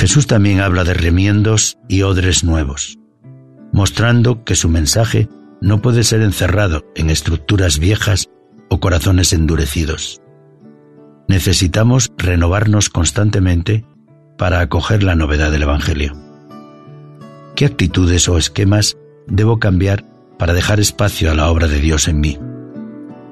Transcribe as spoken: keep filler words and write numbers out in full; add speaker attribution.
Speaker 1: Jesús también habla de remiendos y odres nuevos, mostrando que su mensaje no puede ser encerrado en estructuras viejas o corazones endurecidos. Necesitamos renovarnos constantemente para acoger la novedad del Evangelio. ¿Qué actitudes o esquemas debo cambiar para dejar espacio a la obra de Dios en mí?